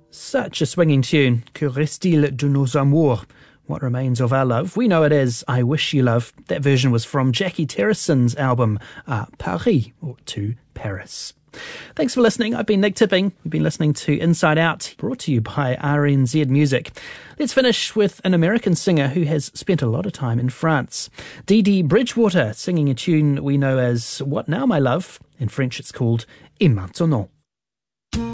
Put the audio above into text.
Such a swinging tune. Que reste-t-il de nos amours? What remains of our love? We know it is I Wish You Love. That version was from Jackie Terrison's album Paris, or To Paris. Thanks for listening. I've been Nick Tipping. You've been listening to Inside Out, brought to you by RNZ Music. Let's finish with an American singer who has spent a lot of time in France. Dee Dee Bridgewater, singing a tune we know as What Now, My Love? In French it's called Et Maintenant.